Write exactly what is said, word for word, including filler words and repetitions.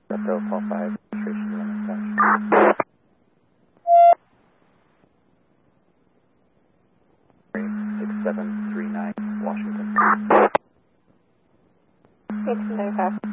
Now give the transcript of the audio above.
Delta call five, registration limit six seven three nine, Washington. eighteen thirty-five.